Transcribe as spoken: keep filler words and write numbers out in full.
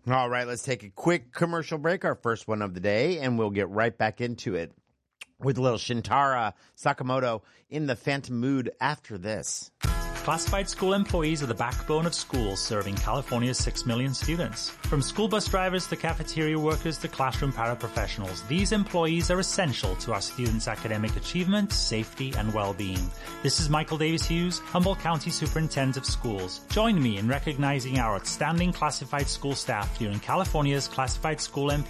All right, let's take a quick commercial break, our first one of the day, and we'll get right back into it with a little Shintaro Sakamoto in the Phantom Mood after this. Classified school employees are the backbone of schools serving California's six million students. From school bus drivers to cafeteria workers to classroom paraprofessionals, these employees are essential to our students' academic achievement, safety, and well-being. This is Michael Davis Hughes, Humboldt County Superintendent of Schools. Join me in recognizing our outstanding classified school staff during California's Classified School Employee